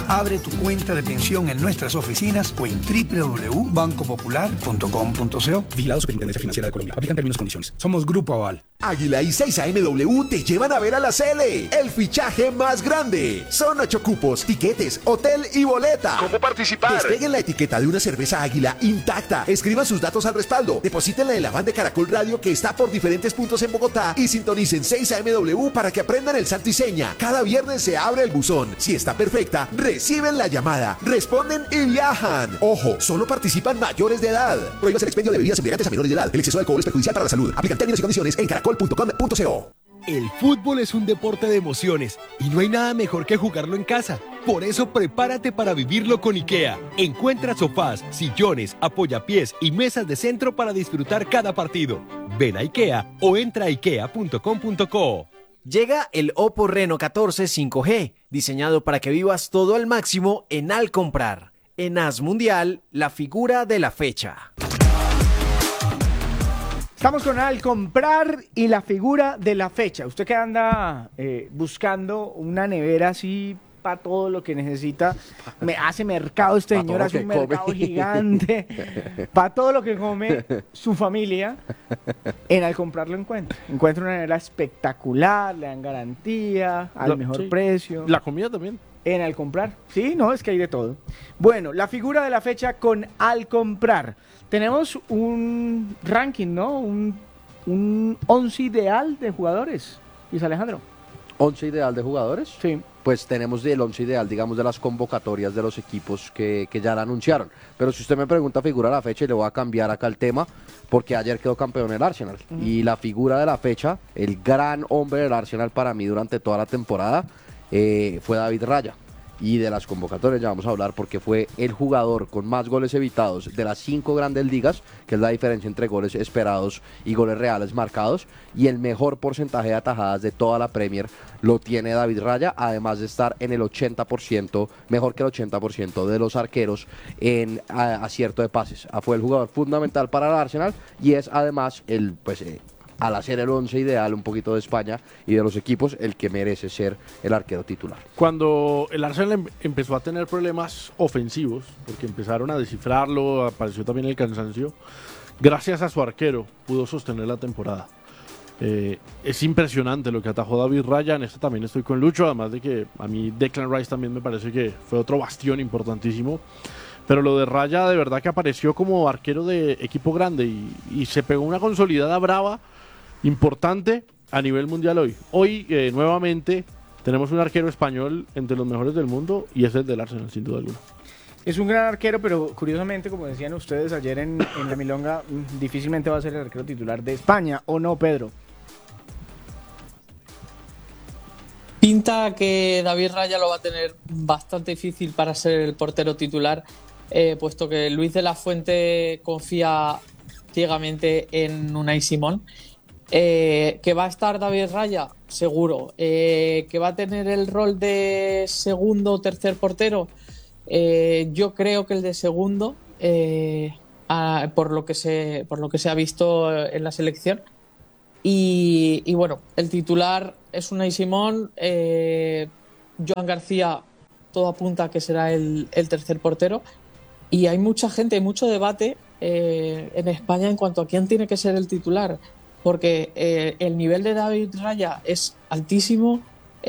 Abre tu cuenta de pensión en nuestras oficinas o en www.bancopopular.com.co. Vigilado Superintendencia Financiera de Colombia. Aplican términos y condiciones. Somos Grupo Aval. Águila y 6AMW te llevan a ver a la Sele, el fichaje más grande. Son 8 cupos, tiquetes, hotel y boleta. ¿Cómo participar? Despeguen la etiqueta de una cerveza Águila intacta. Escriban sus datos al respaldo. Deposítenla en la van de Caracol Radio que está por diferentes puntos en Bogotá y sintonicen 6AMW para que aprendan el santo y seña. Cada viernes se abre el buzón. Si está perfecta, reciben la llamada, responden y viajan. Ojo, solo participan mayores de edad. Prohíbas el expendio de bebidas embriagantes a menores de edad. El exceso de alcohol es perjudicial para la salud. Aplican términos y condiciones en caracol.com.co. El fútbol es un deporte de emociones y no hay nada mejor que jugarlo en casa. Por eso prepárate para vivirlo con IKEA. Encuentra sofás, sillones, apoyapiés y mesas de centro para disfrutar cada partido. Ven a IKEA o entra a ikea.com.co. Llega el Oppo Reno 14 5G, diseñado para que vivas todo al máximo en Al Comprar. En AS Mundial, la figura de la fecha. Estamos con Al Comprar y la figura de la fecha. Usted que anda buscando una nevera así para todo lo que necesita, hace mercado este señor, hace un mercado gigante, para todo lo que come su familia, en Al Comprar lo encuentra. Encuentra una nevera espectacular, le dan garantía, al mejor precio. La comida también. En Al Comprar, sí, no, es que hay de todo. Bueno, la figura de la fecha con Al Comprar. Tenemos un ranking, ¿no? Un 11 ideal de jugadores, Luis Alejandro. ¿11 ideal de jugadores? Sí. Pues tenemos el 11 ideal, digamos, de las convocatorias de los equipos que ya la anunciaron. Pero si usted me pregunta figura de la fecha, le voy a cambiar acá el tema, porque ayer quedó campeón el Arsenal. Y la figura de la fecha, el gran hombre del Arsenal para mí durante toda la temporada, fue David Raya. Y de las convocatorias ya vamos a hablar porque fue el jugador con más goles evitados de las 5 grandes ligas, que es la diferencia entre goles esperados y goles reales marcados, y el mejor porcentaje de atajadas de toda la Premier lo tiene David Raya, además de estar en el 80%, mejor que el 80% de los arqueros en acierto de pases. Fue el jugador fundamental para el Arsenal y es además el al hacer el 11 ideal un poquito de España y de los equipos, el que merece ser el arquero titular. Cuando el Arsenal empezó a tener problemas ofensivos, porque empezaron a descifrarlo, apareció también el cansancio, gracias a su arquero pudo sostener la temporada. Es impresionante lo que atajó David Raya. En esto también estoy con Lucho, además de que a mí Declan Rice también me parece que fue otro bastión importantísimo. Pero lo de Raya de verdad que apareció como arquero de equipo grande y se pegó una consolidada brava importante a nivel mundial hoy. Hoy nuevamente tenemos un arquero español entre los mejores del mundo y es el del Arsenal, sin duda alguna. Es un gran arquero, pero curiosamente, como decían ustedes ayer en la Milonga, difícilmente va a ser el arquero titular de España, ¿o no, Pedro? Pinta que David Raya lo va a tener bastante difícil para ser el portero titular, puesto que Luis de la Fuente confía ciegamente en Unai Simón. ¿Que va a estar David Raya? Seguro. ¿Que va a tener el rol de segundo o tercer portero? Yo creo que el de segundo, por lo que se ha visto en la selección. Y bueno, el titular es Unai Simón. Joan García, todo apunta a que será el tercer portero. Y hay mucha gente, hay mucho debate en España en cuanto a quién tiene que ser el titular. Porque el nivel de David Raya es altísimo.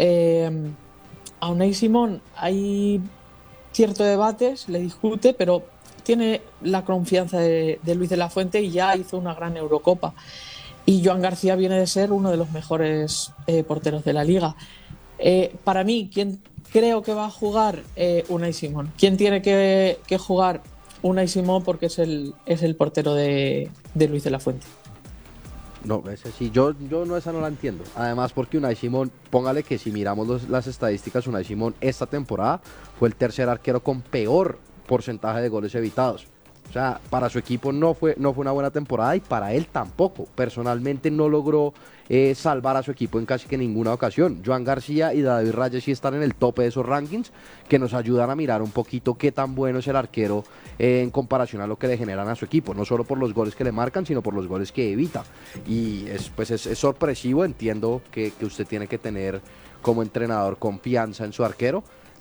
A Unai Simón hay cierto debate, se le discute, pero tiene la confianza de Luis de la Fuente y ya hizo una gran Eurocopa. Y Joan García viene de ser uno de los mejores porteros de la liga. Para mí, ¿quién creo que va a jugar? Unai Simón. ¿Quién tiene que jugar? Unai Simón, porque es el portero de Luis de la Fuente. No, ese sí, yo no, esa no la entiendo. Además, porque Unai Simón, póngale que si miramos las estadísticas, Unai Simón esta temporada fue el tercer arquero con peor porcentaje de goles evitados. O sea, para su equipo no fue una buena temporada y para él tampoco. Personalmente no logró salvar a su equipo en casi que ninguna ocasión. Joan García y David Raya sí están en el tope de esos rankings que nos ayudan a mirar un poquito qué tan bueno es el arquero en comparación a lo que le generan a su equipo. No solo por los goles que le marcan, sino por los goles que evita. Y es sorpresivo, entiendo que usted tiene que tener como entrenador confianza en su arquero.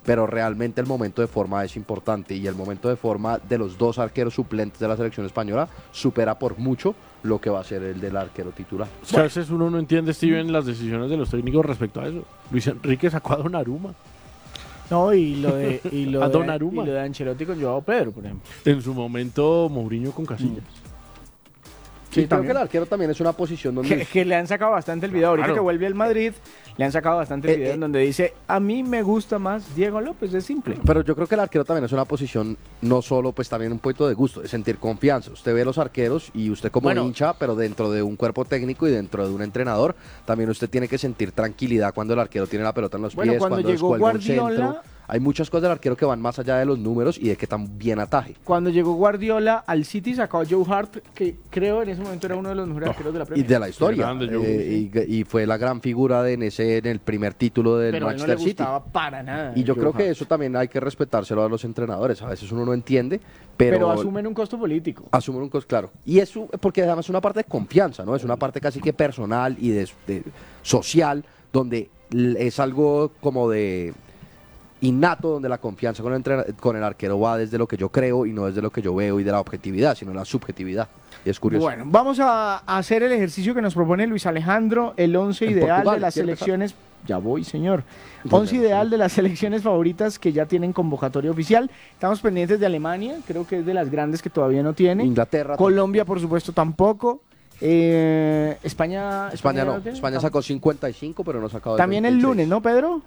pero realmente el momento de forma es importante y el momento de forma de los dos arqueros suplentes de la selección española supera por mucho lo que va a ser el del arquero titular. Es que a veces uno no entiende, Steven, las decisiones de los técnicos respecto a eso. Luis Enrique sacó a Donnarumma. No, y lo de Donnarumma. y lo de Ancelotti con Joao Pedro, por ejemplo. En su momento, Mourinho con Casillas. Sí, creo que el arquero también es una posición donde... Que le han sacado bastante el video. Ahorita Claro. que vuelve al Madrid, le han sacado bastante el video en donde dice, a mí me gusta más Diego López, es simple. Pero yo creo que el arquero también es una posición, no solo, pues también un poquito de gusto, de sentir confianza. Usted ve los arqueros y usted como hincha, pero dentro de un cuerpo técnico y dentro de un entrenador, también usted tiene que sentir tranquilidad cuando el arquero tiene la pelota en los pies, cuando llegó descuelga un Guardiola... centro. Hay muchas cosas del arquero que van más allá de los números y de que tan bien ataje. Cuando llegó Guardiola al City sacó a Joe Hart, que creo en ese momento era uno de los mejores arqueros de la Y Premier. de la historia. Grande, Y fue la gran figura en el primer título del Pero a él no Manchester le City. gustaba para nada. Y yo Joe creo que Hart. eso también hay que respetárselo a los entrenadores. A veces uno no entiende, pero asumen un costo político. asumen un costo, claro. Y eso, porque además es una parte de confianza, ¿no? Es una parte casi que personal y de social, donde es algo como de innato, donde la confianza con el arquero va desde lo que yo creo y no desde lo que yo veo y de la objetividad, sino la subjetividad. Y es curioso. Bueno, vamos a hacer el ejercicio que nos propone Luis Alejandro, el 11 En ideal Portugal, de las ¿quiere selecciones. Ya voy, señor. Bueno, 11 ideal de las selecciones favoritas que ya tienen convocatoria oficial. Estamos pendientes de Alemania, creo que es de las grandes que todavía no tiene. Inglaterra. Colombia, por supuesto, tampoco. España España tiene. España sacó 55, pero no sacó También el 26. lunes, ¿no, Pedro?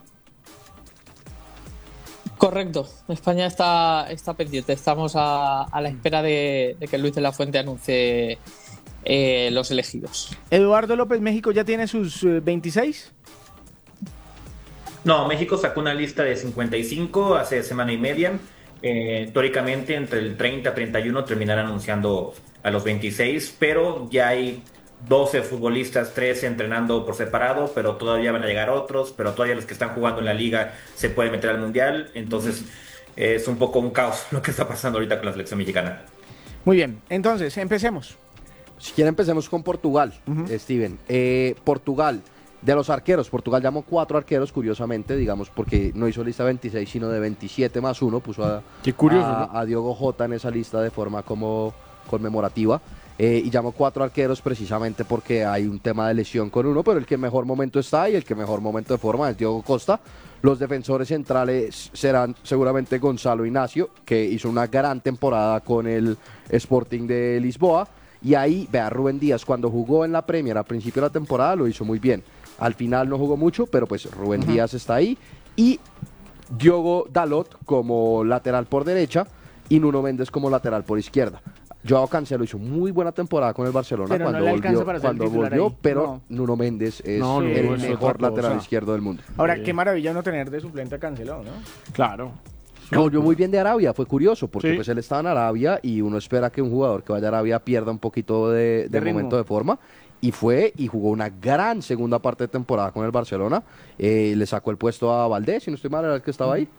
Correcto, España está pendiente. Estamos a la espera de que Luis de la Fuente anuncie los elegidos. Eduardo López, México ya tiene sus 26. No, México sacó una lista de 55 hace semana y media. Teóricamente entre el 30 y 31 terminarán anunciando a los 26, pero ya hay 12 futbolistas, 13 entrenando por separado, pero todavía van a llegar otros, pero todavía los que están jugando en la liga se pueden meter al mundial, entonces es un poco un caos lo que está pasando ahorita con la selección mexicana. Muy bien, entonces empecemos. Si quieren empecemos con Portugal, Steven. Portugal, de los arqueros, Portugal llamó 4 arqueros, curiosamente, digamos, porque no hizo lista 26, sino de 27 más 1, puso Qué curioso, ¿no? a Diogo Jota en esa lista de forma como conmemorativa. Y llamó 4 arqueros precisamente porque hay un tema de lesión con uno, pero el que en mejor momento está y el que mejor momento de forma es Diogo Costa. Los defensores centrales serán seguramente Gonzalo Ignacio, que hizo una gran temporada con el Sporting de Lisboa. Y ahí, vea, Rubén Díaz, cuando jugó en la Premier a principio de la temporada, lo hizo muy bien. Al final no jugó mucho, pero pues Rubén Díaz está ahí. Y Diogo Dalot como lateral por derecha y Nuno Méndez como lateral por izquierda. Joao Cancelo hizo muy buena temporada con el Barcelona Pero cuando no le alcanza volvió, para ser cuando titular volvió ahí. pero Nuno Méndez es No, no, el no, es mejor otra lateral cosa. izquierdo del mundo. Ahora, qué maravilla no tener de suplente a Cancelo, ¿no? Claro. Volvió muy bien de Arabia, fue curioso, porque Sí. pues él estaba en Arabia y uno espera que un jugador que vaya a Arabia pierda un poquito de ritmo. momento de forma. Y fue y jugó una gran segunda parte de temporada con el Barcelona. Le sacó el puesto a Valdés, si no estoy mal, era el que estaba ahí.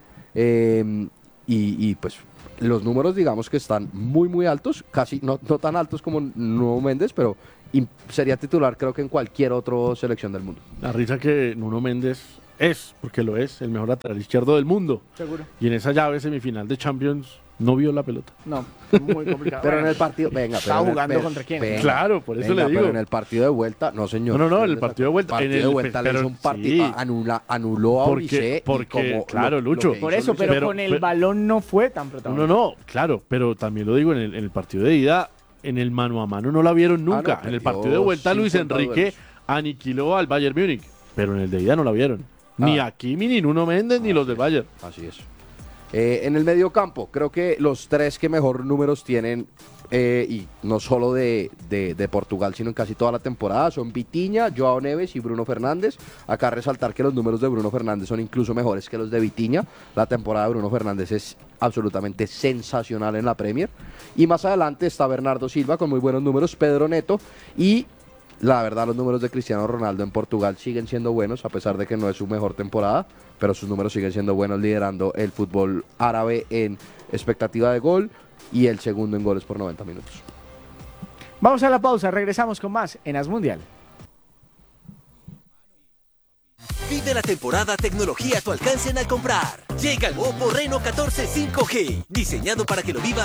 Y pues los números digamos que están muy muy altos, casi no tan altos como Nuno Méndez, pero sería titular creo que en cualquier otra selección del mundo. La risa que Nuno Méndez es, porque lo es, el mejor lateral izquierdo del mundo. Seguro. Y en esa llave semifinal de Champions no vio la pelota. No, muy complicado. Pero Bueno, en el partido, venga, estaba pero en el- jugando pero- contra quién. venga, Claro, por eso venga, le digo. Pero en el partido de vuelta, no señor. No, en el partido de vuelta. Partido En el- de vuelta le pero- hizo un partido, sí. anuló a Olise. porque, claro, Lucho. Por eso, pero- pero con el balón no fue tan protagonista. No, claro, pero también lo digo en el partido de ida, en el mano a mano no la vieron nunca. no, en el perdió partido de vuelta Luis 50 Enrique duelos. aniquiló al Bayern Múnich, pero en el de ida no la vieron. Ni a Kimi, ni Nuno Méndez, ni los del Bayern. Así es. En el medio campo, creo que los 3 que mejor números tienen, y no solo de Portugal, sino en casi toda la temporada, son Vitinha, Joao Neves y Bruno Fernández. Acá resaltar que los números de Bruno Fernández son incluso mejores que los de Vitinha. La temporada de Bruno Fernández es absolutamente sensacional en la Premier. Y más adelante está Bernardo Silva con muy buenos números, Pedro Neto y... La verdad, los números de Cristiano Ronaldo en Portugal siguen siendo buenos, a pesar de que no es su mejor temporada, pero sus números siguen siendo buenos, liderando el fútbol árabe en expectativa de gol y el segundo en goles por 90 minutos. Vamos a la pausa, regresamos con más en As Mundial. Vive la temporada tecnología a tu alcance en Al comprar. Llega el Oppo Reno 14 5G, diseñado para que lo vivas